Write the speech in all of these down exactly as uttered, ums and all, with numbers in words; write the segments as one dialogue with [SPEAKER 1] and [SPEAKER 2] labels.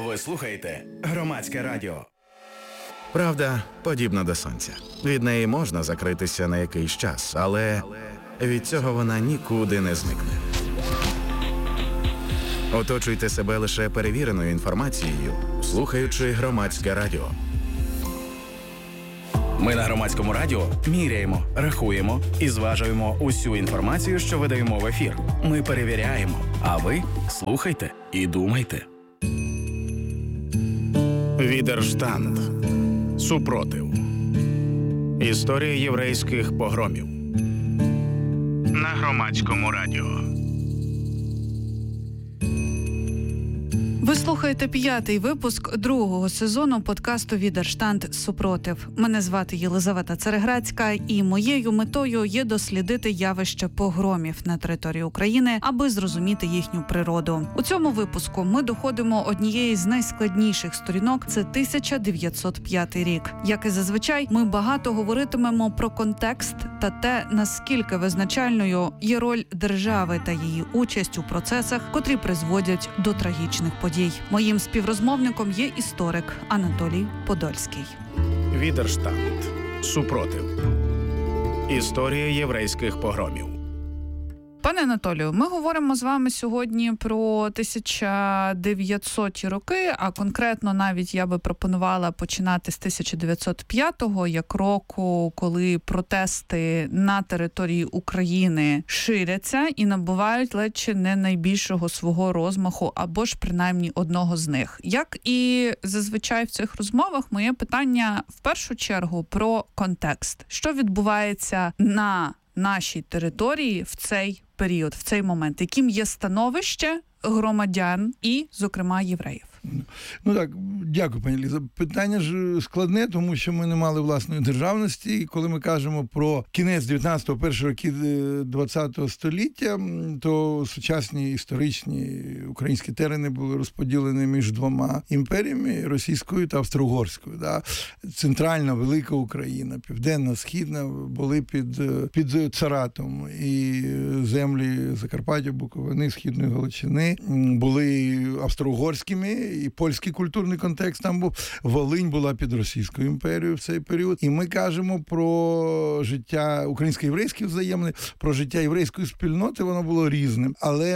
[SPEAKER 1] Ви слухаєте Громадське радіо.
[SPEAKER 2] Правда подібна до сонця. Від неї можна закритися на якийсь час, але від цього вона нікуди не зникне. Оточуйте себе лише перевіреною інформацією, слухаючи Громадське радіо.
[SPEAKER 1] Ми на Громадському радіо міряємо, рахуємо і зважуємо усю інформацію, що видаємо в ефір. Ми перевіряємо, а ви слухайте і думайте.
[SPEAKER 2] Відерштанд. Супротив. Історія єврейських погромів. На Громадському радіо.
[SPEAKER 3] Ви слухаєте п'ятий випуск другого сезону подкасту «Відерштанд. Супротив». Мене звати Єлизавета Цереграцька, і моєю метою є дослідити явище погромів на території України, аби зрозуміти їхню природу. У цьому випуску ми доходимо однієї з найскладніших сторінок – це тисяча дев'ятсот п'ятий рік. Як і зазвичай, ми багато говоритимемо про контекст та те, наскільки визначальною є роль держави та її участь у процесах, котрі призводять до трагічних подій. Моїм співрозмовником є історик Анатолій Подольський.
[SPEAKER 2] Відерштанд. Супротив. Історія єврейських погромів.
[SPEAKER 3] Пане Анатолію, ми говоримо з вами сьогодні про тисяча дев'ятсоті роки, а конкретно навіть я би пропонувала починати з тисяча дев'ятсот п'ятого, як року, коли протести на території України ширяться і набувають ледь чи не найбільшого свого розмаху, або ж принаймні одного з них. Як і зазвичай в цих розмовах, моє питання в першу чергу про контекст. Що відбувається на нашій території в цей період, в цей момент? Яким є становище громадян і, зокрема, євреїв?
[SPEAKER 4] Ну так, дякую, пані Ліза. Питання ж складне, тому що ми не мали власної державності, і коли ми кажемо про кінець дев'ятнадцятого, перші роки двадцятого століття, то сучасні історичні українські терени були розподілені між двома імперіями, російською та австро-угорською. Да? Центральна, велика Україна, південна, східна були під, під царатом, і землі Закарпаття, Буковини, Східної Галичини були австро-угорськими, і польський культурний контекст там був. Волинь була під Російською імперією в цей період. І ми кажемо про життя українсько-єврейське взаємне, про життя єврейської спільноти, воно було різним. Але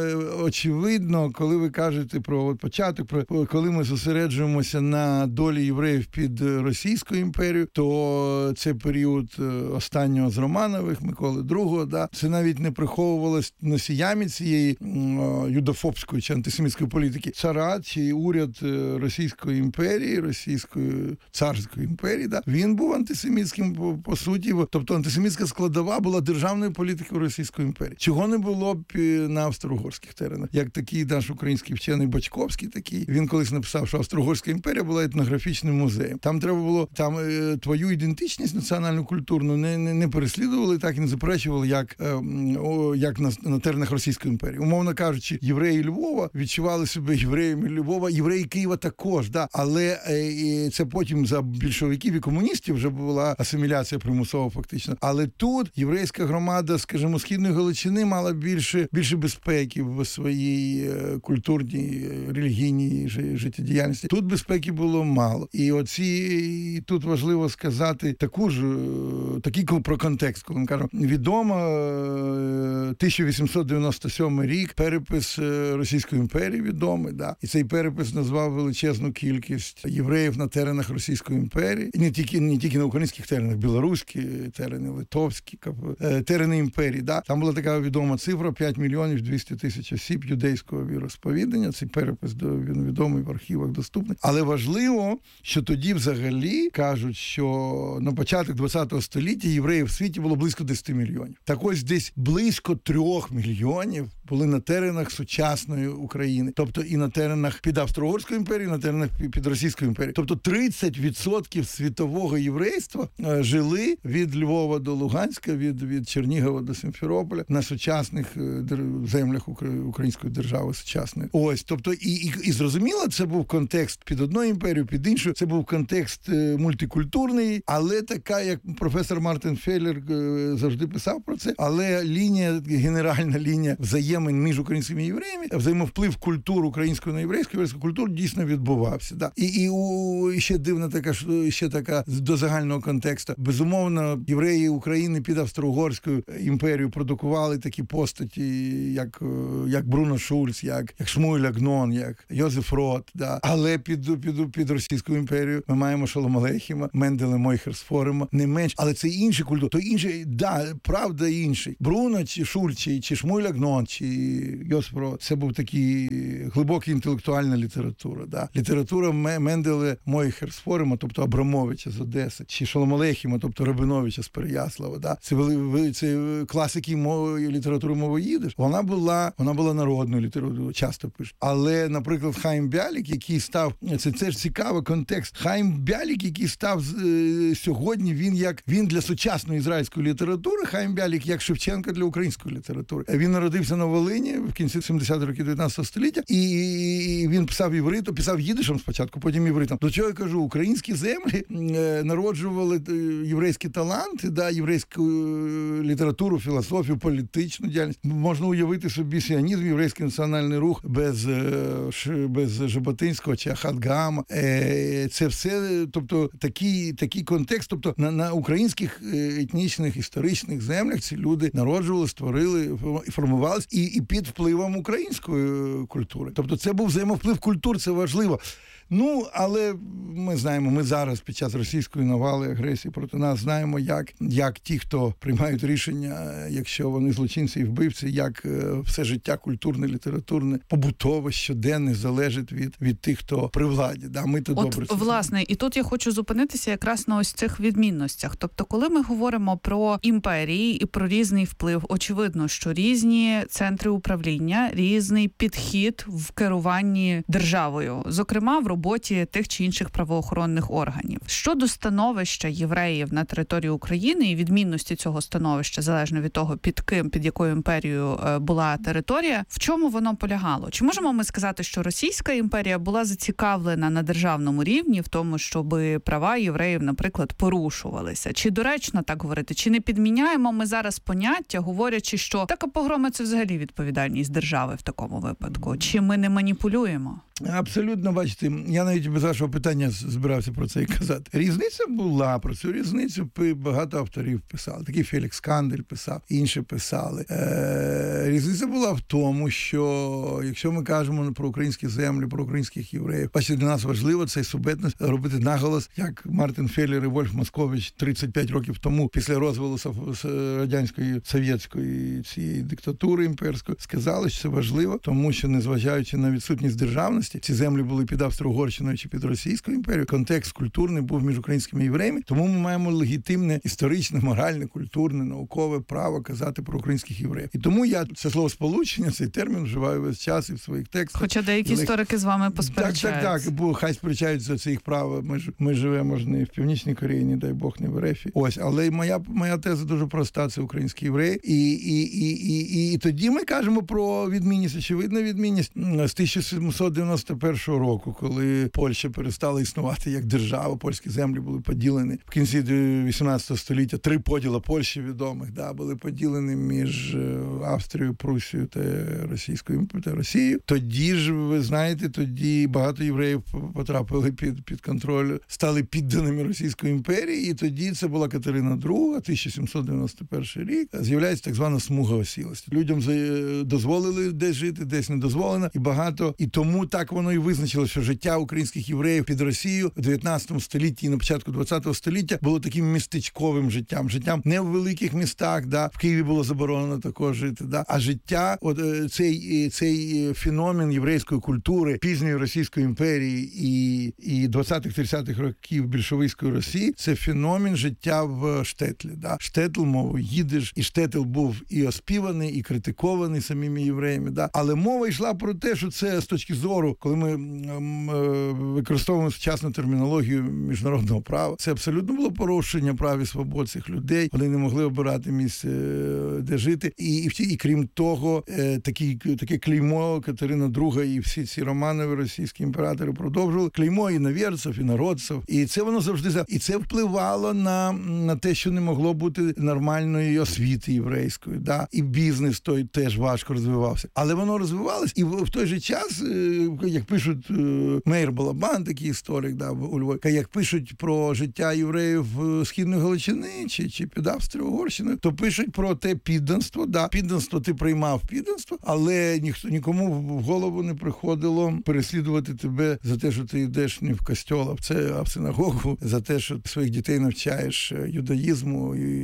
[SPEAKER 4] очевидно, коли ви кажете про от початок, про коли ми зосереджуємося на долі євреїв під Російською імперією, то це період останнього з Романових, Миколи другого, да, це навіть не приховувалось носіями цієї юдофобської чи антисемітської політики. Царат чи уряд Російської імперії, Російської царської імперії, да, він був антисемітським по, по суті. Тобто антисемітська складова була державною політикою Російської імперії. Чого не було б на австро-угорських теренах? Як такий наш український вчений Бочковський такий, він колись написав, що Австро-Угорська імперія була етнографічним музеєм. Там треба було, там е, твою ідентичність національну, культурну не, не, не переслідували, так і не заперечували, як, е, о, як на, на теренах Російської імперії. Умовно кажучи, євреї Львова відчували себе євреями Львова, євреї Києва також, да, але е, це потім за більшовиків і комуністів вже була асиміляція примусова фактично. Але тут єврейська громада, скажімо, Східної Галичини мала більше, більше безпеки в своїй е, культурній, релігійній життєдіяльності. Тут безпеки було мало. І оці, і тут важливо сказати таку ж, такий про контекст, коли ми кажемо, відомо е, тисяча вісімсот дев'яносто сьомий рік, перепис Російської імперії відомий, да, і цей перепис назвав величезну кількість євреїв на теренах Російської імперії. І не тільки, не тільки на українських теренах, білоруські терени, литовські, терени імперії. Да. Там була така відома цифра – п'ять мільйонів двісті тисяч осіб юдейського віросповідання. Цей перепис він відомий в архівах, доступний. Але важливо, що тоді взагалі кажуть, що на початок двадцятого століття євреїв в світі було близько десять мільйонів. Так ось десь близько трьох мільйонів були на теренах сучасної України. Тобто і на теренах під Австро-Угорською імперією, на теренах під Російською імперією. Тобто тридцять відсотків світового єврейства жили від Львова до Луганська, від, від Чернігова до Сімферополя на сучасних землях української держави сучасної. Ось, тобто і, і, і зрозуміло, це був контекст під одною імперією, під іншою. Це був контекст мультикультурний, але така, як професор Мартин Феллер завжди писав про це, але лінія, генеральна лінія взаємодії взаємин між українськими і євреями, взаємовплив культур української на єврейську, єврейську культуру дійсно відбувався. Да. І, і, у, і ще дивна така, ще така до загального контексту. Безумовно, євреї України під Австро-Угорською імперією продукували такі постаті, як, як Бруно Шульц, як, як Шмуель Агнон, як Йозеф Рот. Да. Але під, під, під Російською імперією ми маємо Шолом Алейхема, Менделе Мойхерсфорема, не менш, але це інші культури. То інший, да, правда інший. Бруно чи Шульц, чи, чи Шмуель Агнон, чи Йозеф Рот, це був такий глибокий інтелектуальна література. Да. Література Менделе Мойхерсфорема, тобто Абрамовича з Одеси, чи Шолом Алейхема, тобто Рабиновича з Переяслава. Да. Це, це класики мови, літератури мови їдиш. Вона була, вона була народною літературою, часто пишуть. Але, наприклад, Хаїм Бялік, який став, це, це ж цікавий контекст, Хаїм Бялік, який став е, сьогодні, він як, він для сучасної ізраїльської літератури, Хаїм Бялік як Шевченко для української літератури. Він народився на Волині в кінці сімдесятих років дев'ятнадцятого століття, і він писав івритом, писав їдишем спочатку, потім івритом. До чого я кажу, українські землі е, народжували єврейські таланти, да, єврейську літературу, філософію, політичну діяльність. Можна уявити собі сіонізм, єврейський національний рух без, без Жаботинського чи Ахат Гаама. Е, це все, тобто, такий, такий контекст, тобто на, на українських етнічних, історичних землях ці люди народжували, створили, і формувалися і, і під впливом української культури. Тобто це був взаємовплив культур, це важливо. Ну, але ми знаємо, ми зараз під час російської навали, агресії проти нас знаємо, як, як ті, хто приймають рішення, якщо вони злочинці і вбивці, як все життя культурне, літературне, побутове, щоденне залежить від, від тих, хто при владі. Да, ми то
[SPEAKER 3] От,
[SPEAKER 4] добре це
[SPEAKER 3] власне,
[SPEAKER 4] знаємо.
[SPEAKER 3] І тут я хочу зупинитися якраз на ось цих відмінностях. Тобто, коли ми говоримо про імперії і про різний вплив, очевидно, що різні центри управління, різний підхід в керуванні державою, зокрема, в роботі тих чи інших правоохоронних органів. Щодо становища євреїв на території України і відмінності цього становища, залежно від того, під ким, під якою імперією була територія, в чому воно полягало? Чи можемо ми сказати, що Російська імперія була зацікавлена на державному рівні в тому, щоб права євреїв, наприклад, порушувалися? Чи доречно так говорити? Чи не підміняємо ми зараз поняття, говорячи, що така погрома – це взагалі відповідальність держави в такому випадку? Чи ми не маніпулюємо?
[SPEAKER 4] Абсолютно, бачите, я навіть без вашого питання збирався про це і казати. Різниця була, про цю різницю багато авторів писали. Такий Фелікс Кандель писав, інші писали. Е, різниця була в тому, що якщо ми кажемо про українські землі, про українських євреїв, бачите, для нас важливо цей субетність робити наголос, як Мартин Феллер і Вольф Москович тридцять п'ять років тому, після розвалу радянської, совєтської цієї диктатури імперської, сказали, що це важливо, тому що, незважаючи на відсутність державності, ці землі були під Австро-Угорщиною чи під Російською імперією, контекст культурний був між українськими євреями, тому ми маємо легітимне, історичне, моральне, культурне, наукове право казати про українських євреїв. І тому я це слово сполучення, цей термін вживаю весь час і в своїх текстах.
[SPEAKER 3] Хоча деякі
[SPEAKER 4] Лег...
[SPEAKER 3] історики з вами посперечаються.
[SPEAKER 4] Так, так, так, бо хай сперечаються, це їх право. Ми, ж, ми живемо ж не в Північній Кореї, не дай Бог, не в РФ. Ось, але моя, моя теза дуже проста, це українські євреї. І, і, і, і, і, і тоді ми кажемо про відмінність, очевидна відмінність з тисяча сімсот дев'яносто першого року, коли Польща перестала існувати як держава, польські землі були поділені. В кінці вісімнадцятого століття три поділа Польщі відомих, да, були поділені між Австрією, Прусією та Російською та Росією. Тоді ж, ви знаєте, тоді багато євреїв потрапили під, під контроль, стали підданими Російської імперії, і тоді це була Катерина друга, тисяча сімсот дев'яносто перший рік, з'являється так звана смуга осілості. Людям дозволили десь жити, десь не дозволено, і багато, і тому так воно і визначило, що життя українських євреїв під Росією в дев'ятнадцятому столітті і на початку двадцятого століття було таким містечковим життям. Життям не в великих містах, да, в Києві було заборонено також жити, да, а життя, от цей, цей феномен єврейської культури пізньої Російської імперії і, і двадцятих-тридцятих років більшовицької Росії, це феномен життя в штетлі. Да. Штетл, мовою їдиш, і штетл був і оспіваний, і критикований самими євреями. Да. Але мова йшла про те, що це з точки зору коли ми м, е, використовуємо сучасну термінологію міжнародного права, це абсолютно було порушення прав і свобод цих людей. Вони не могли обирати місце, де жити. І, і, і крім того, е, такі, таке клеймо Катерина Друга і всі ці Романови, російські імператори, продовжували. Клеймо іноверців, інородців. І це воно завжди... І це впливало на, на те, що не могло бути нормальної освіти єврейської. Да? І бізнес той теж важко розвивався. Але воно розвивалось. І в, в той же час, е, як пишуть е, Мейер Балабан, такий історик, да, у Львові, як пишуть про життя євреїв Східної Галичини чи, чи під Австро-Угорщиною, то пишуть про те підданство. Да, підданство ти приймав підданство, але ніхто нікому в голову не приходило переслідувати тебе за те, що ти йдеш не в костьол, а в це, а в синагогу, за те, що своїх дітей навчаєш юдаїзму і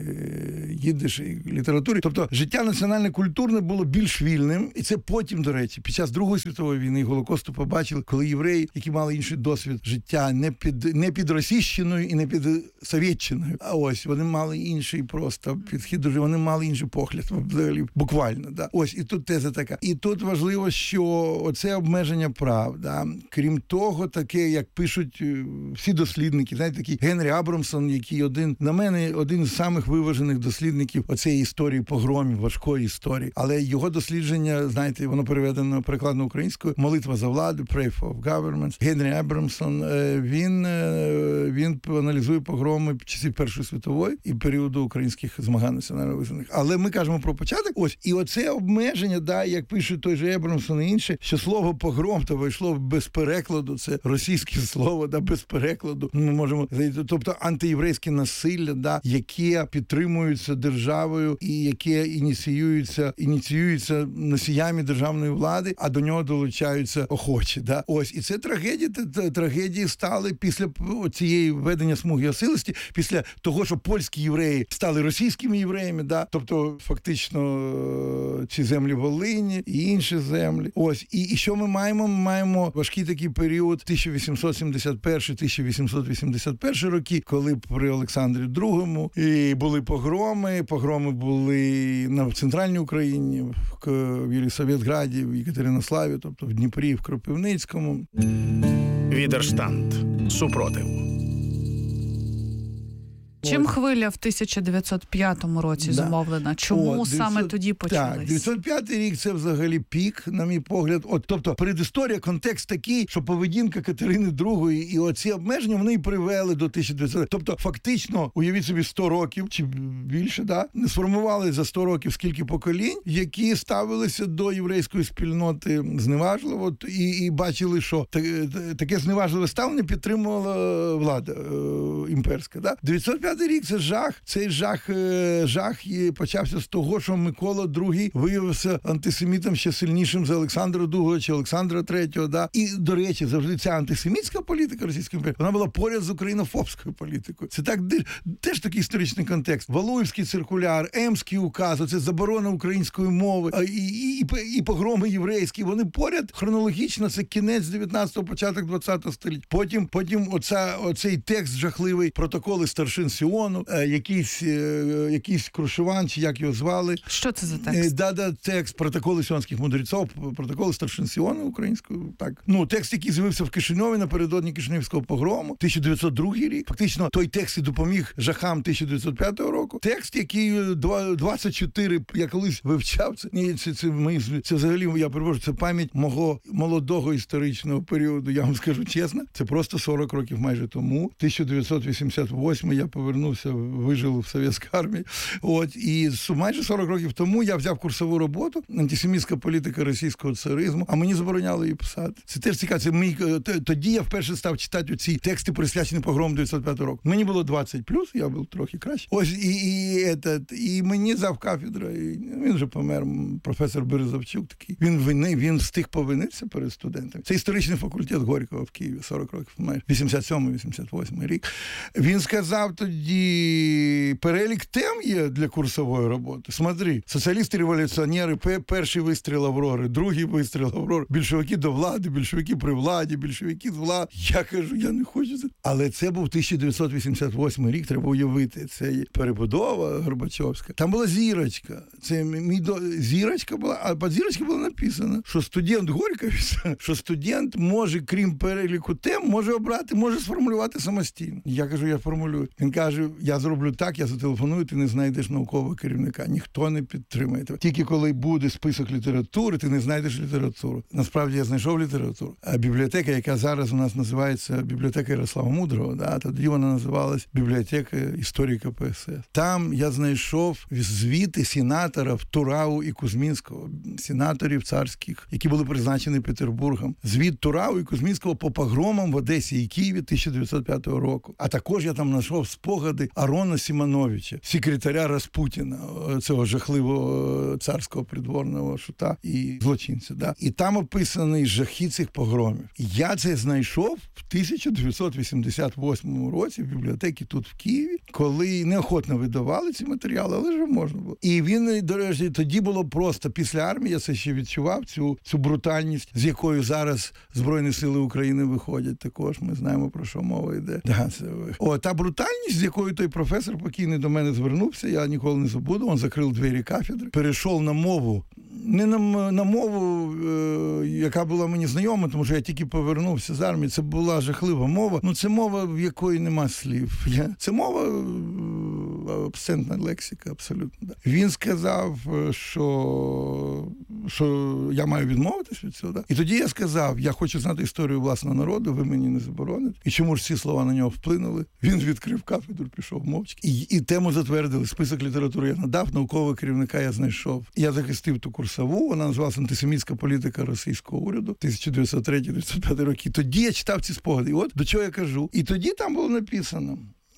[SPEAKER 4] їдеш і літературі. Тобто життя національно-культурне було більш вільним, і це потім, до речі, під час Другої світової війни і Голокосту побачили, коли євреї, які мали інший досвід життя, не під не під Російщиною і не під Совєтщиною, а ось вони мали інший просто підхід, дуже вони мали інший погляд, взагалі, буквально, да. Ось і тут теза така. І тут важливо, що оце обмеження прав, да. Крім того, таке, як пишуть всі дослідники, знаєте, такий Генрі Абрамсон, який один, на мене, один з самих виважених дослідників оцеї історії погромів, важкої історії. Але його дослідження, знаєте, воно переведено перекладно українською, «Молитва за владу», «Pray for Government». Генрі Абрамсон, він, він аналізує погроми часів Першої світової і періоду українських змагань національно визнаних. Але ми кажемо про початок. Ось, і оце обмеження, да, як пише той же Абрамсон і інші, що слово «погром» то вийшло без перекладу, це російське слово, да, без перекладу. Ми можемо, тобто антиєврейське насилля, да, яке підтримується державою і яке ініціюється, ініціюється носіями державної влади, а до нього долучаються охочі, да. Ось, і це трагедії, трагедії стали після цієї введення смуги осилості, після того, що польські євреї стали російськими євреями, да, тобто фактично ці землі Волині і інші землі. Ось, і, і що ми маємо? Ми маємо важкий такий період тисяча вісімсот сімдесят перший - тисяча вісімсот вісімдесят перший роки, коли при Олександрі Другому і були погроми, погроми були на центральній Україні, в Єлисаветграді, в Єкатеринославі, тобто в Дніпрі, в Кропивницькому.
[SPEAKER 1] Відерштанд. Супротив.
[SPEAKER 3] Чим хвиля в тисяча дев'ятсот п'ятому році да. зумовлена? Чому О, саме дев'ятсот... тоді почалась?
[SPEAKER 4] Так, дев'ятсот п'ятий рік – це взагалі пік, на мій погляд. От, тобто, передісторія, контекст такий, що поведінка Катерини Другої і оці обмеження, вони і привели до тисяча дев'ятсот. Тобто, фактично, уявіть собі, сто років, чи більше, да, сформували за сто років скільки поколінь, які ставилися до єврейської спільноти зневажливо і, і бачили, що таке зневажливе ставлення підтримувала влада е, імперська. Да? дев'ятсот п'ятий рік – це жах. Цей жах, жах і почався з того, що Микола Другий виявився антисемітом ще сильнішим за Олександра Другого чи Олександра Третього. Да? І, до речі, завжди ця антисемітська політика Російської імперії, вона була поряд з українофобською політикою. Це так, теж такий історичний контекст. Валуївський циркуляр, Емський указ, оце заборона української мови, і, і, і, і погроми єврейські, вони поряд хронологічно, це кінець дев'ятнадцятого, початок двадцятого століття. Потім, потім оця, оцей текст жахливий, протоколи старшин Сіону, якийсь, якийсь Крушеван, чи як його звали.
[SPEAKER 3] Що це за текст?
[SPEAKER 4] Да-да, текст протоколи сіонських мудреців, протоколи старшин Сіону українською, так. Ну, текст, який з'явився в Кишиньові напередодні Кишинівського погрому, тисяча дев'ятсот другий рік. Фактично, той текст і допоміг жахам тисяча дев'ятсот п'ятого року. Текст, який двадцять чотири, я колись вивчав, це, ні, це, це, мої, це взагалі, я перепрошую, це пам'ять мого молодого історичного періоду, я вам скажу чесно, це просто сорок років майже тому. тисяча дев'ятсот вісімдесят восьмий я повернувся, вижив в совєтській армії. От, і майже сорок років тому я взяв курсову роботу «Антисемітська політика російського царизму», а мені забороняли її писати. Це теж цікаво. Це мій, тоді я вперше став читати ці тексти, присвячені погрому дев'ятсот п'ятого року. Мені було двадцять плюс, я був трохи краще. Ось, і, і, этот, і мені завкафедра, і він вже помер, професор Березовчук такий. Він, він, він встиг повинитися перед студентами. Це історичний факультет Горького в Києві, сорок років, майже вісімдесят сьомий - вісімдесят восьмий рік. Він сказав тоді, тоді перелік тем є для курсової роботи. Смотри, соціалісти-революціонери, перший вистріл Аврори, другий вистріл Аврори, більшовики до влади, більшовики при владі, більшовики з влади. Я кажу, я не хочу це. Але це був тисяча дев'ятсот вісімдесят восьмий рік, треба уявити. Це перебудова Горбачовська. Там була зірочка. Це мій до... зірочка була, а під зірочкою було написано, що студент Горькові, що студент може, крім переліку тем, може обрати, може сформулювати самостійно. Я кажу, я формулюю. Він каже, я зроблю так, я зателефоную, ти не знайдеш наукового керівника. Ніхто не підтримає тебе. Тільки коли буде список літератури, ти не знайдеш літературу. Насправді я знайшов літературу. А бібліотека, яка зараз у нас називається бібліотека Ярослава Мудрого, да, тоді вона називалась бібліотека історії ка пе ес ес. Там я знайшов звіти сенаторів Турау і Кузьмінського, сенаторів царських, які були призначені Петербургом. Звіт Турау і Кузьмінського по погромам в Одесі і Києві тисяча дев'ятсот п'ятого року. А також я там знайшов спогади Арона Сімоновича, секретаря Распутіна, цього жахливого царського придворного шута і злочинця. Да? І там описаний жахи цих погромів. І я це знайшов в тисяча дев'ятсот вісімдесят восьмому році в бібліотеці тут в Києві, коли неохотно видавали ці матеріали, але ж можна було. І він, до речі, тоді було просто, після армії я це ще відчував, цю, цю брутальність, з якою зараз Збройні сили України виходять також. Ми знаємо, про що мова йде. Да, це... О, та брутальність, з якою той професор покійний до мене звернувся, я ніколи не забуду, він закрив двері кафедри, перейшов на мову, не на, на мову, е, яка була мені знайома, тому що я тільки повернувся з армії, це була жахлива мова, ну це мова, в якої нема слів. Це мова, е, абсентна лексика, абсолютно. Да. Він сказав, що, що я маю відмовитись від цього. Да? І тоді я сказав, я хочу знати історію власного народу, ви мені не забороните. І чому ж ці слова на нього вплинули? Він відкрив кафедру, пішов мовчки. І, і тему затвердили, список літератури я надав, наукового керівника я знайшов. Я захистив ту курсову, вона називалася «Антисемітська політика російського уряду» тисяча дев'ятсот третій - дев'ятсот п'ятий роки. Тоді я читав ці спогади. І от до чого я кажу. І тоді там було написано,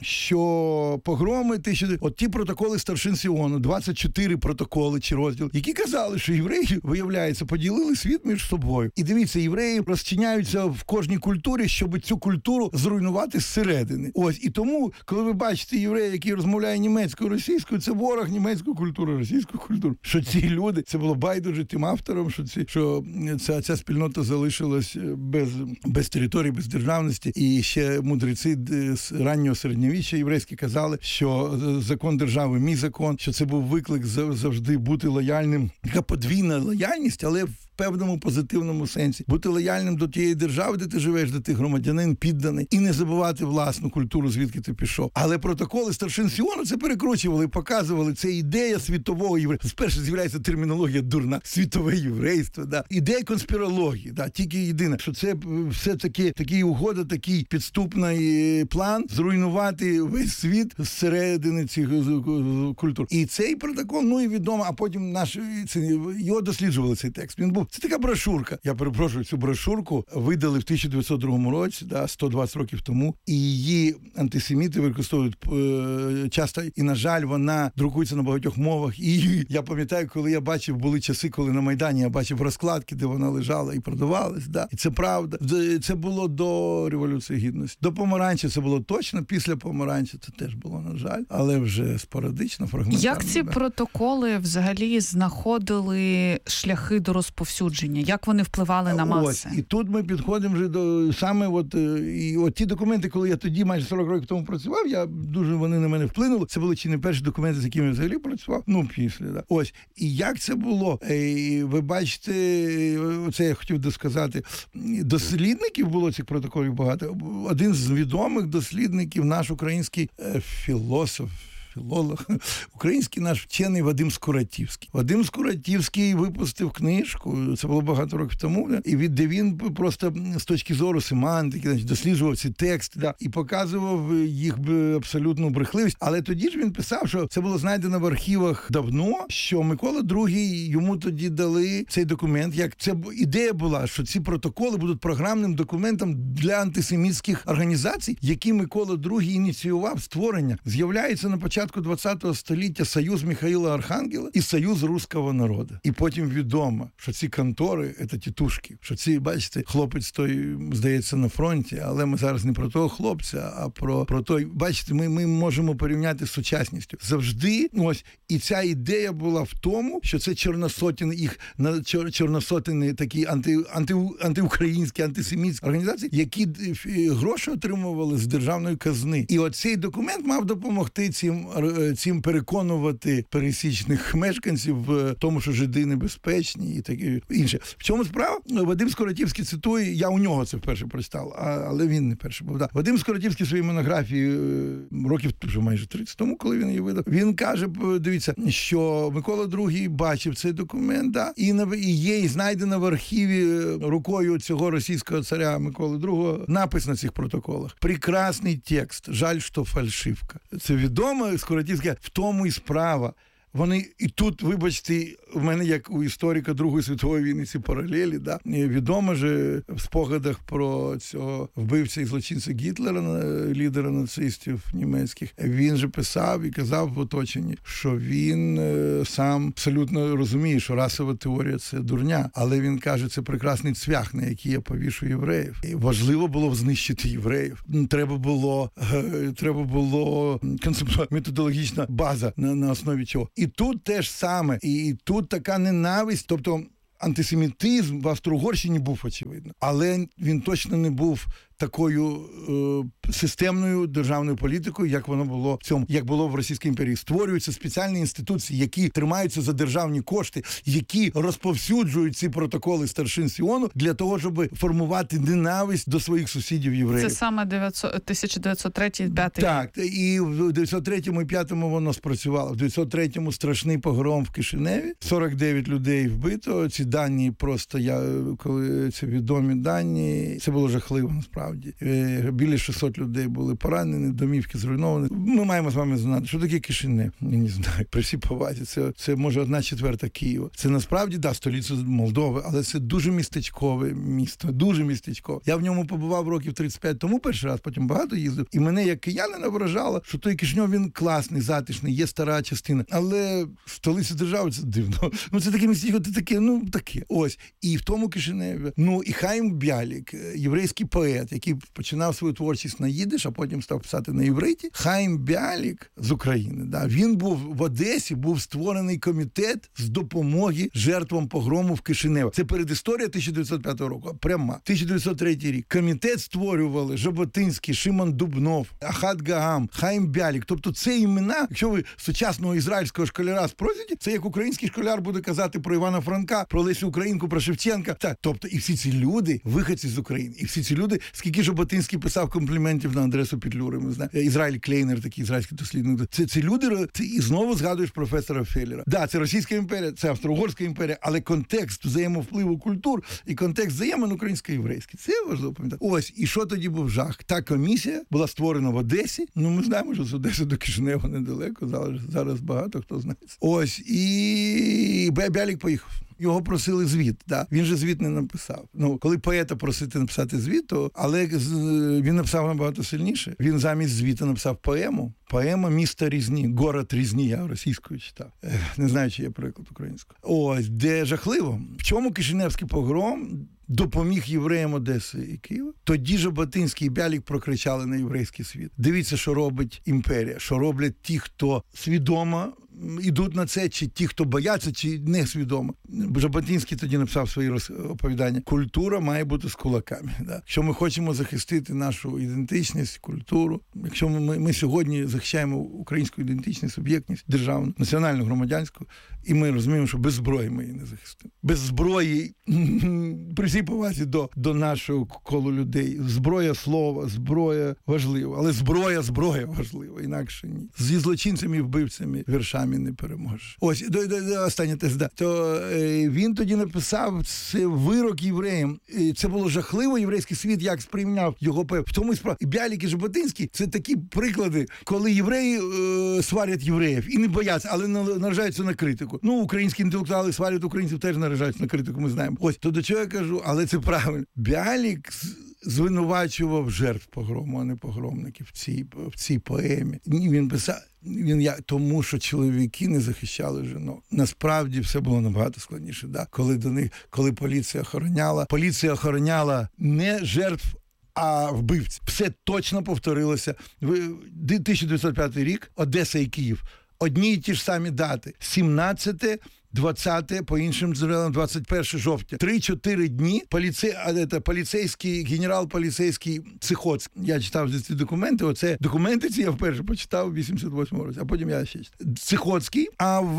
[SPEAKER 4] що погроми, тисячі... от ті протоколи старшин Сіону, двадцять чотири протоколи чи розділ, які казали, що євреї, виявляється, поділили світ між собою. І дивіться, євреї розчиняються в кожній культурі, щоб цю культуру зруйнувати зсередини. Ось, і тому, коли ви бачите єврея, який розмовляє німецькою, російською, це ворог німецької культури, російської культури. Що ці люди, це було байдуже тим авторам, що, ці, що ця, ця спільнота залишилась без, без території, без державності. І ще мудреці з раннього середньовіччя єврейські казали, що закон держави – мій закон, що це був виклик завжди бути лояльним. Така подвійна лояльність, але в певному позитивному сенсі. Бути лояльним до тієї держави, де ти живеш, де ти громадянин, підданий, і не забувати власну культуру, звідки ти пішов. Але протоколи старшин Сіону це перекручували, показували, це ідея світового єврейства. Спершу з'являється термінологія дурна, світове єврейство, да. Ідея конспірології, да. Тільки єдине, що це все-таки такий угода, такий підступний план зруйнувати весь світ зсередини цих культур. І цей протокол, ну і відомо, а потім наш, це, його досліджували цей текст. Він був, це така брошурка. Я перепрошую, цю брошурку видали в тисяча дев'ятсот другому році, да, сто двадцять років тому, і її антисеміти використовують е, часто, і, на жаль, вона друкується на багатьох мовах. І я пам'ятаю, коли я бачив, були часи, коли на Майдані я бачив розкладки, де вона лежала і продавалась, да. І це правда. Це було до Революції Гідності. До Помаранча це було точно, після Помаранча це теж було, на жаль, але вже спорадично, фрагментарно.
[SPEAKER 3] Як ці
[SPEAKER 4] да.
[SPEAKER 3] протоколи взагалі знаходили шляхи до розповсюдження? Як вони впливали на маси?
[SPEAKER 4] Ось, і тут ми підходимо вже до саме от, і от ті документи, коли я тоді майже сорок років тому працював, я дуже вони на мене вплинули. Це були чи не перші документи, з якими я взагалі працював? Ну, після, да. Ось. І як це було? І ви бачите, це я хотів досказати, дослідників було цих протоколів багато. Один з відомих дослідників, наш український філософ, філолог, український наш вчений Вадим Скуратівський. Вадим Скуратівський випустив книжку, це було багато років тому, да, і від, де він просто з точки зору семантики, значить, досліджував ці тексти, да, і показував їх абсолютну брехливість. Але тоді ж він писав, що це було знайдено в архівах давно, що Микола другий йому тоді дали цей документ. Як це ідея була, що ці протоколи будуть програмним документом для антисемітських організацій, які Микола другий ініціював створення. З'являється на початку початку ХХ століття союз Михаїла Архангела і союз руського народу. І потім відомо, що ці контори – це тітушки, що ці, бачите, хлопець той, здається, на фронті, але ми зараз не про того хлопця, а про, про той, бачите, ми, ми можемо порівняти з сучасністю. Завжди, ось, і ця ідея була в тому, що це чорносотні, їх чор, чорносотні такі анти, анти, антиукраїнські, антисемітські організації, які гроші отримували з державної казни. І оцей документ мав допомогти цим, цим переконувати пересічних мешканців в тому, що жиди небезпечні і таке інше. В чому справа? Вадим Скоротівський цитує, я у нього це вперше прочитав, але він не перший був. Да. Вадим Скоротівський в своїй монографії років вже майже тридцять тому, коли він її видав, він каже, дивіться, що Микола другий бачив цей документ, да, і, і є, і знайдено в архіві рукою цього російського царя Миколи другого напис на цих протоколах. Прекрасний текст, жаль, що фальшивка. Це відомо, Скоротівська, в тому і справа. Вони, і тут, вибачте, в мене, як у історика Другої світової війни, ці паралелі, да, відомо ж в спогадах про цього вбивця і злочинця Гітлера, лідера нацистів німецьких, він же писав і казав в оточенні, що він е, сам абсолютно розуміє, що расова теорія – це дурня, але він каже, це прекрасний цвях, на який я повішу євреїв. І важливо було знищити євреїв. Треба було, е, треба було концептуальна, методологічна база, на, на основі чого. І тут теж саме, і тут така ненависть, тобто антисемітизм в Австро-Угорщині був, очевидно, але він точно не був такою е, системною державною політикою, як воно було в цьому, як було в Російській імперії. Створюються спеціальні інституції, які тримаються за державні кошти, які розповсюджують ці протоколи старшин Сіону для того, щоб формувати ненависть до своїх сусідів євреїв.
[SPEAKER 3] Це саме тисяча дев'ятсот третій - п'ятий.
[SPEAKER 4] Так, і в дев'ятсот третьому і п'ятому воно спрацювало. В дев'ятсот третьому страшний погром в Кишиневі, сорок дев'ять людей вбито. Ці дані просто, я, коли це відомі дані, це було жахливо насправді. Біля шістсот людей були поранені, домівки зруйновані. Ми маємо з вами знати, що таке Кишинев. Я не знаю, при всій повазі. Це, це може одна четверта Києва. Це насправді, да, столиця Молдови, але це дуже містечкове місто, дуже містечкове. Я в ньому побував років тридцять п'ять тому перший раз, потім багато їздив. І мене, як киянина, вражало, що той Кишинев, він класний, затишний, є стара частина. Але столиця держави, це дивно. Ну, це таке містечко, це таке, ну, таке. Ось. І в тому Кишиневі. Ну, і Хаїм Бялік, єврейський поет, який починав свою творчість на їдиш, а потім став писати на івриті. Хаїм Бялік з України, да, він був в Одесі, був створений комітет з допомоги жертвам погрому в Кишиневі. Це передісторія тисяча дев'ятсот п'ятого року, прямо. тисяча дев'ятсот третій рік. Комітет створювали Жаботинський, Шимон Дубнов, Ахат Гагам, Хаїм Бялік. Тобто це імена, якщо ви сучасного ізраїльського школяра спросите, це як український школяр буде казати про Івана Франка, про Лесю Українку, про Шевченка. Так, тобто і всі ці люди, виходці з України, і всі ці люди, скільки Жаботинський писав компліментів на адресу Петлюри, ми знаємо. Ізраїль Клейнер, такий ізраїльський дослідник. Це, це люди, ти і знову згадуєш професора Феллера. Да, це Російська імперія, це Австро-Угорська імперія, але контекст взаємовпливу культур і контекст взаємин українсько-єврейський. Це важливо пам'ятати. Ось, і що тоді був жах? Та комісія була створена в Одесі. Ну, ми знаємо, що з Одеси до Кишинева недалеко, зараз, зараз багато хто знає. Ось, і Бялік поїхав. Його просили звіт, да. Він же звіт не написав. Ну, коли поета просити написати звіт, то, але він написав набагато сильніше. Він замість звіту написав поему. Поема «Місто Різні», «Город Різні», я російською читав. Не знаю, чи є переклад українською. Ось, де жахливо. В чому Кишиневський погром допоміг євреям Одеси і Києва? Тоді Жаботинський і Бялік прокричали на єврейський світ. Дивіться, що робить імперія, що роблять ті, хто свідомо ідуть на це, чи ті, хто бояться, чи не свідомо. Жаботинський тоді написав свої оповідання. Культура має бути з кулаками. Да? Якщо ми хочемо захистити нашу ідентичність, культуру, якщо ми, ми сьогодні захищаємо українську ідентичність, суб'єктність, державну, національну, громадянську, і ми розуміємо, що без зброї ми її не захистимо. Без зброї, при всій повазі до, до нашого колу людей, зброя слова, зброя важлива, але зброя, зброя важлива, інакше ні. Зі злочинцями і вбивцями віршами не переможеш. Ось, до, до, до останнє теж, да. То е, він тоді написав це вирок євреям. І це було жахливо, єврейський світ як сприйняв його пев. В тому і справа. І Бялік, і Жаботинський – це такі приклади, коли євреї е, сварять євреїв і не бояться, але наражаються на критику. Ну, українські інтелектуали сварять українців, теж наражаються на критику, ми знаємо. Ось, то до чого я кажу, але це правильно. Бялік звинувачував жертв погрому, а не погромників в цій, в цій поемі. Він писав, він я тому, що чоловіки не захищали жінок. Насправді все було набагато складніше. Да? Коли до них, коли поліція охороняла, поліція охороняла не жертв, а вбивць. Все точно повторилося. тисяча дев'ятсот п'ятий рік, Одеса і Київ. Одні й ті ж самі дати. сімнадцяте, двадцяте, по іншим джерелам, двадцять перше жовтня. Три-чотири дні поліцей, це, поліцейський, генерал-поліцейський Цихоцький. Я читав ці документи. Оце документи ці я вперше почитав у вісімдесят восьмому році, а потім я ще читав. Цихоцький, а в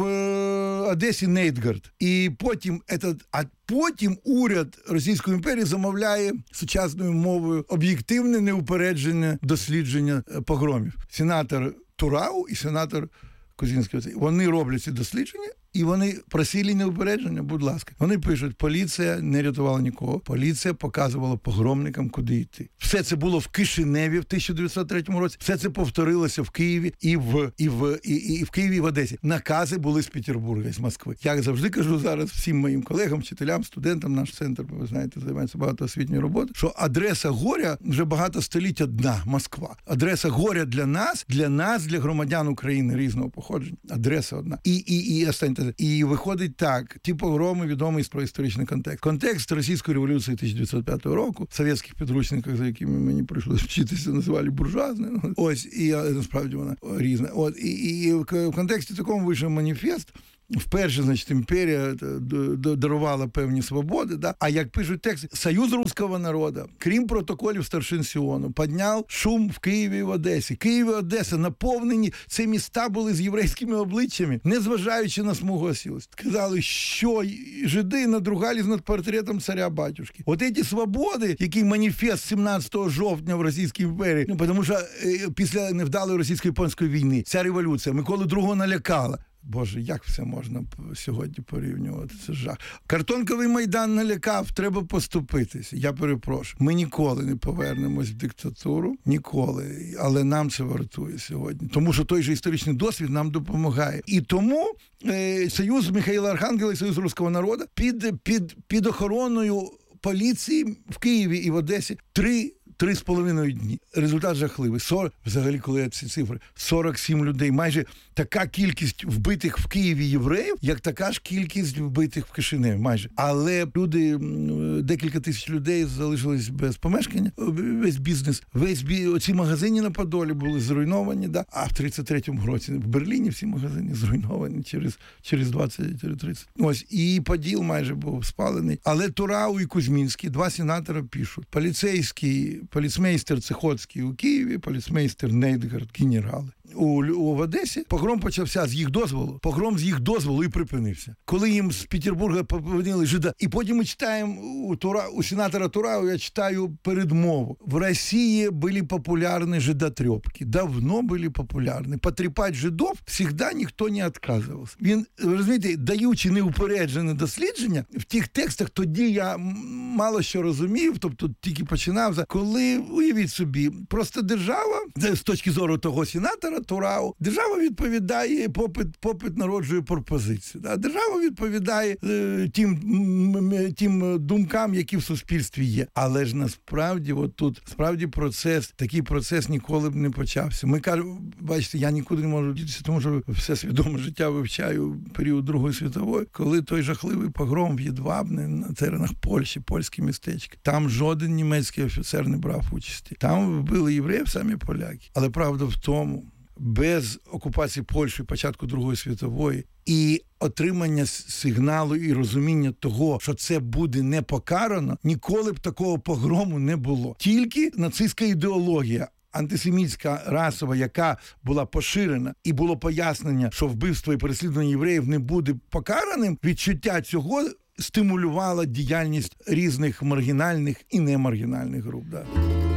[SPEAKER 4] Одесі Нейтгард. І потім, этот, а потім уряд Російської імперії замовляє сучасною мовою об'єктивне, неупереджене дослідження погромів. Сенатор Турау і сенатор Козінський. Вони роблять ці дослідження, і вони просили неупередження, будь ласка. Вони пишуть, поліція не рятувала нікого, поліція показувала погромникам, куди йти. Все це було в Кишиневі в тисяча дев'ятсот третьому році, все це повторилося в Києві і в, і в, і, і в Києві, і в Одесі. Накази були з Петербурга, з Москви. Я завжди кажу зараз всім моїм колегам, вчителям, студентам, наш центр, ви знаєте, займається багато освітньої роботи, що адреса горя вже багато століть одна, Москва. Адреса горя для нас, для нас, для громадян України різного походження. Адреса одна. І, і, і, останьте. І виходить так, ті погроми відомий про історичний контекст. Контекст Російської революції тисяча дев'ятсот п'ятого року, в совєтських підручниках, за якими мені прийшлося вчитися, називали буржуазною. Ось, і насправді вона різна. От, і, і в контексті такому вийшов маніфест. Вперше, значить, імперія дарувала певні свободи, да? А як пишуть тексти, Союз Руського народу, крім протоколів старшин Сіону, підняв шум в Києві і в Одесі. Київ і Одеса наповнені, ці міста були з єврейськими обличчями, незважаючи на смугу осілості. Сказали, що жиди надругались над портретом царя-батюшки. От ці свободи, який маніфест сімнадцятого жовтня в Російській імперії, ну, тому що е, після невдалої російсько-японської війни ця революція Миколу другого налякала. Боже, як все можна сьогодні порівнювати? Це жах. Картонковий Майдан налякав, треба поступитися. Я перепрошую. Ми ніколи не повернемось в диктатуру. Ніколи. Але нам це вартує сьогодні. Тому що той же історичний досвід нам допомагає. І тому е, Союз Михайла Архангела і Союз Руського народу під, під, під охороною поліції в Києві і в Одесі три Три з половиною дні. Результат жахливий. сорок, взагалі, коли я ці цифри, сорок сім людей. Майже така кількість вбитих в Києві євреїв, як така ж кількість вбитих в Кишиневі. Майже. Але люди, декілька тисяч людей залишились без помешкання, весь бізнес, весь бі... оці магазини на Подолі були зруйновані, да? А в тридцять третьому році в Берліні всі магазини зруйновані через, через двадцять тридцять. Ось, і Поділ майже був спалений. Але Турау і Кузьмінський, два сенатора пишуть. Поліцейський поліцмейстер Цихоцький у Києві, поліцмейстер Нейтгард, генерали. У, у Одесі погром почався з їх дозволу, погром з їх дозволу і припинився. Коли їм з Петербурга повинили жида. І потім ми читаємо у, Тура, у сенатора Турау, я читаю передмову. В Росії були популярні жидотрепки. Давно були популярні. Потріпати жидов завжди ніхто не відказувався. Він, розумієте, даючи неупереджене дослідження, в тих текстах тоді я мало що розумів, тобто тільки починав. Коли, уявіть собі, просто держава, з точки зору того сенатора Турау, держава відповідає, попит, попит народжує пропозицію. Да? Держава відповідає е, тим, м, тим думкам, які в суспільстві є. Але ж насправді, от тут, справді процес, такий процес ніколи б не почався. Ми кажемо, бачите, я нікуди не можу дітися, тому що все свідоме життя вивчаю період Другої світової, коли той жахливий погром в Єдвабне на теренах Польщі, польські містечки. Там жоден німецький офіцер не брав участі. Там вбили євреїв самі поляки. Але правда в тому, без окупації Польщі початку Другої світової і отримання сигналу і розуміння того, що це буде не покарано, ніколи б такого погрому не було. Тільки нацистська ідеологія, антисемітська расова, яка була поширена, і було пояснення, що вбивство і переслідування євреїв не буде покараним, відчуття цього стимулювало діяльність різних маргінальних і немаргінальних груп. Да.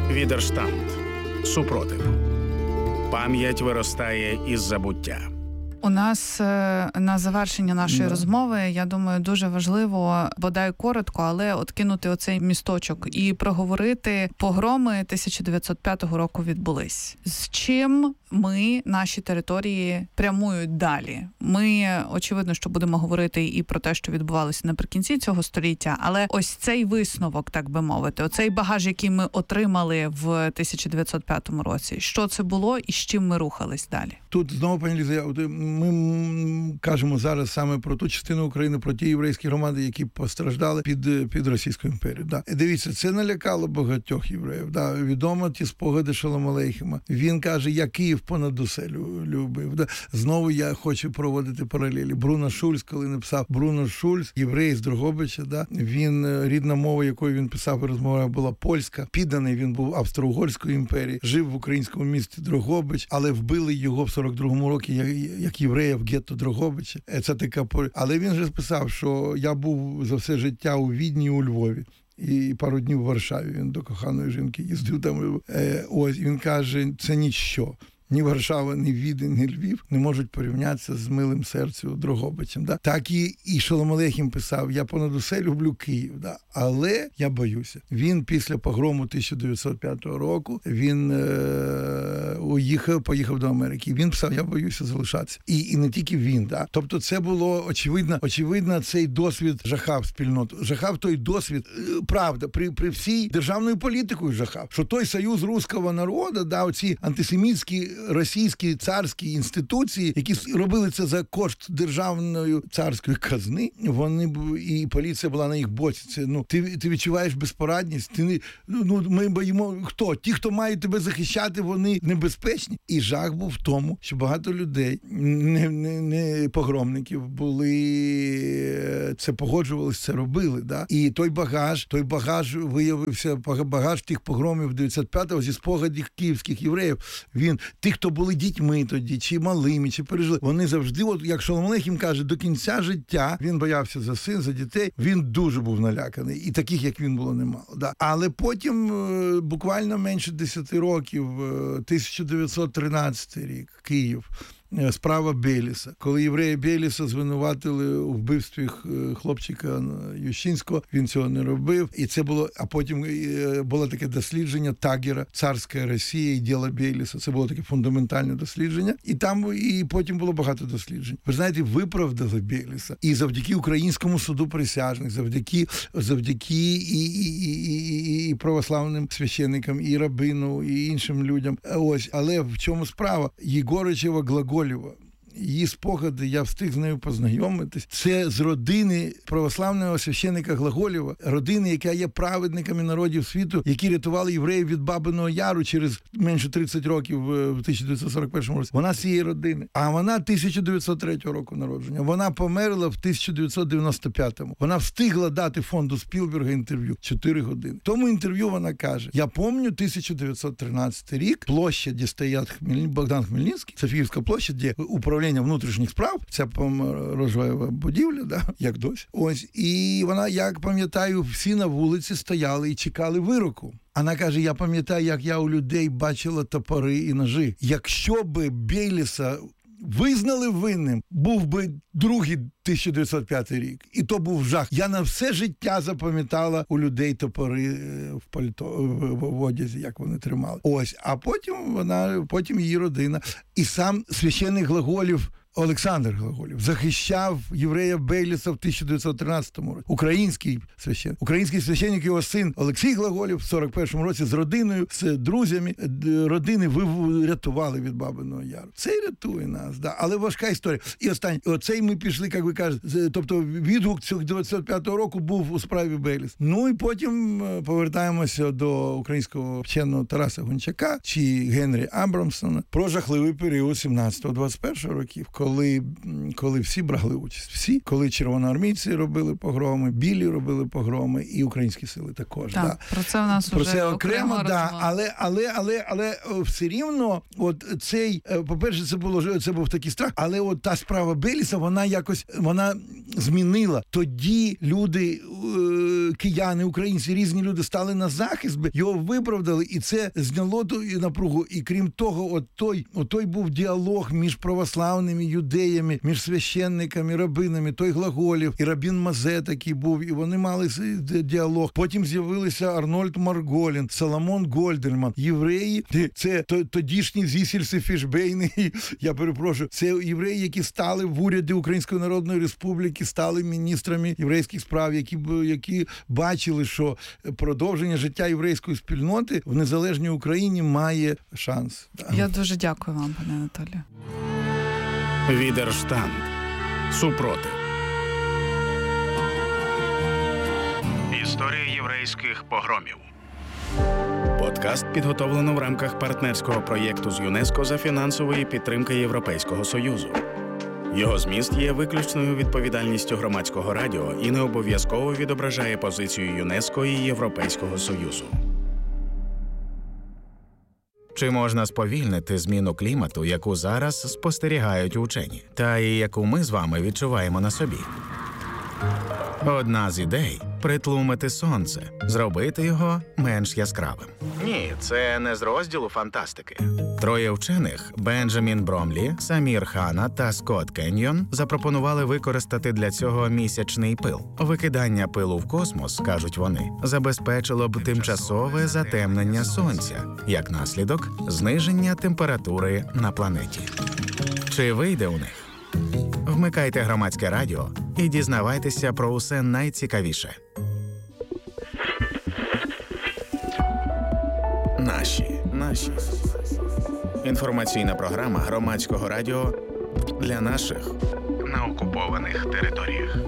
[SPEAKER 1] Відерштанд. Супротив. Пам'ять виростає із забуття.
[SPEAKER 3] У нас на завершення нашої да. розмови, я думаю, дуже важливо, бодай коротко, але от кинути оцей місточок і проговорити погроми тисяча дев'ятсот п'ятого року відбулись. З чим ми, наші території, прямують далі? Ми, очевидно, що будемо говорити і про те, що відбувалося наприкінці цього століття, але ось цей висновок, так би мовити, оцей багаж, який ми отримали в тисяча дев'ятсот п'ятому році, що це було і з чим ми рухались далі?
[SPEAKER 4] Тут знову, пані Ліза, ми кажемо зараз саме про ту частину України, про ті єврейські громади, які постраждали під, під Російською імперією. Да. Дивіться, це налякало багатьох євреїв. Да. Відомо ті спогади Шолом Алейхема. Він каже, я Київ понад усе любив. Да. Знову я хочу проводити паралелі. Бруно Шульц, коли написав Бруно Шульц, єврей з Дрогобича, да. Він, рідна мова, якою він писав і розмовляв, була польська. Підданий він був Австро-Угорської імперії, жив в українському місті Дрогобич, але вбили його в сорок другому році як єврея в гетто Дрогобича. Це така, але він же писав, що я був за все життя у Відні і у Львові. І пару днів в Варшаві він до коханої жінки їздив там. Ось, він каже, це ніщо. Ні Варшава, ні Відень, ні Львів не можуть порівнятися з милим серцем Дрогобичем. Да? Так і, і Шолом Алейхем писав, я понад усе люблю Київ, да? Але я боюся. Він після погрому тисяча дев'ятсот п'ятого року, він е- уїхав, поїхав до Америки. Він писав, я боюся залишатися. І, і не тільки він. Да? Тобто це було очевидно, очевидно, цей досвід жахав спільноту. Жахав той досвід, правда, при, при всій державною політикою жахав, що той союз руського народу, да, оці антисемітські російські царські інституції, які робили це за кошт державної царської казни, вони б, і поліція була на їх боці. Це, ну, ти, ти відчуваєш безпорадність, ти не, ну, ми боїмо, хто? Ті, хто мають тебе захищати, вони небезпечні. І жах був в тому, що багато людей, не, не, не погромників, були, це погоджувалися, це робили, да? І той багаж, той багаж виявився, багаж тих погромів дев'ятдесят п'ятого зі спогадів київських євреїв, він ті, хто були дітьми тоді, чи малими, чи пережили, вони завжди, от як Шолом Алейхем каже, до кінця життя він боявся за син, за дітей, він дуже був наляканий. І таких, як він, було немало. Да. Але потім, буквально менше десяти років, тисяча дев'ятсот тринадцятий рік, Київ, справа Бєліса. Коли єврея Бєліса звинуватили у вбивстві хлопчика Ющинського, він цього не робив. І це було, а потім було таке дослідження Тагера «Царська Росія і діло Бєліса». Це було таке фундаментальне дослідження. І там, і потім було багато досліджень. Ви знаєте, виправдали Бєліса. І завдяки українському суду присяжних, завдяки, завдяки і, і, і, і, і православним священникам, і рабину, і іншим людям. Ось, але в чому справа? Єгоричева Глаголєва, її спогади, я встиг з нею познайомитись. Це з родини православного священника Глаголєва, родини, яка є праведниками народів світу, які рятували євреїв від Бабиного Яру через менше тридцять років в тисяча дев'ятсот сорок першому році. Вона з цієї родини. А вона тисяча дев'ятсот третього року народження. Вона померла в тисяча дев'ятсот дев'яносто п'ятому. Вона встигла дати фонду Спілберга інтерв'ю чотири години. В тому інтерв'ю вона каже, я пам'ятаю тисяча дев'ятсот тринадцятий рік, площа, де стоять Хмель... Богдан Хмельницький, Софіївська площа, де управління внутрішніх справ, ця розжоєва будівля, да, як досі. Ось, і вона, як пам'ятаю, всі на вулиці стояли і чекали вироку. Вона каже, я пам'ятаю, як я у людей бачила топори і ножи. Якщо би Бєліса визнали винним, був би другий тисяча дев'ятсот п'ятий рік. І то був жах. Я на все життя запам'ятала у людей топори в пальто, в одязі, як вони тримали. Ось, а потім вона, потім її родина. І сам священник Глаголєв, Олександр Глаголєв, захищав єврея Бєліса в тисяча дев'ятсот тринадцятому році. Український священник. Український священник, його син Олексій Глаголєв в сорок першому році з родиною, з друзями родини врятували від Бабиного Яру. Це і рятує нас, да. Але важка історія. І останнє. Оцей ми пішли, як ви кажете, тобто відгук цього дев'ятдесят п'ятого року був у справі Бєліс. Ну і потім повертаємося до українського вченого Тараса Гончака чи Генрі Абрамсона про жахливий період сімнадцятого двадцять першого років, коли, коли всі брали участь. Всі. Коли червоноармійці робили погроми, білі робили погроми і українські сили також.
[SPEAKER 3] Так,
[SPEAKER 4] да.
[SPEAKER 3] Про це у нас
[SPEAKER 4] про
[SPEAKER 3] вже
[SPEAKER 4] це окремо,
[SPEAKER 3] окремо
[SPEAKER 4] да, але, але, але, але все рівно, от цей, по-перше, це було, це був такий страх, але от та справа Бєліса, вона якось, вона змінила. Тоді люди, кияни, українці, різні люди стали на захист, його виправдали, і це зняло ту напругу. І крім того, от той, от той був діалог між православними юдеями, між священниками, рабинами. Той Глаголєв і рабін Мазе такий був, і вони мали діалог. Потім з'явилися Арнольд Марголін, Соломон Гольдерман. Євреї, це тодішні Зісельси Фішбейни, я перепрошую, це євреї, які стали в уряді Української Народної Республіки, стали міністрами єврейських справ, які, які бачили, що продовження життя єврейської спільноти в незалежній Україні має шанс.
[SPEAKER 3] Я дуже дякую вам, пане Анатолію.
[SPEAKER 1] Відерштанд. Супротив. Історія єврейських погромів. Подкаст підготовлено в рамках партнерського проєкту з ЮНЕСКО за фінансової підтримки Європейського Союзу. Його зміст є виключною відповідальністю Громадського радіо і не обов'язково відображає позицію ЮНЕСКО і Європейського Союзу.
[SPEAKER 2] Чи можна сповільнити зміну клімату, яку зараз спостерігають учені, та і яку ми з вами відчуваємо на собі? Одна з ідей – притлумити сонце, зробити його менш яскравим. Ні, це не з розділу фантастики. Троє вчених – Бенджамін Бромлі, Самір Хана та Скотт Кеньйон – запропонували використати для цього місячний пил. Викидання пилу в космос, кажуть вони, забезпечило б тимчасове затемнення сонця, як наслідок – зниження температури на планеті. Чи вийде у них? Вмикайте Громадське радіо і дізнавайтеся про усе найцікавіше.
[SPEAKER 1] Наші. Наші. Інформаційна програма Громадського радіо для наших на окупованих територіях.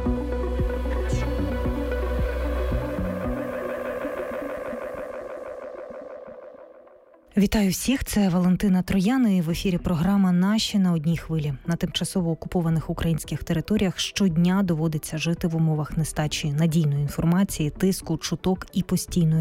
[SPEAKER 5] Вітаю всіх, це Валентина Троян, і в ефірі програма «Наші» на одній хвилі. На тимчасово окупованих українських територіях щодня доводиться жити в умовах нестачі надійної інформації, тиску, чуток і постійної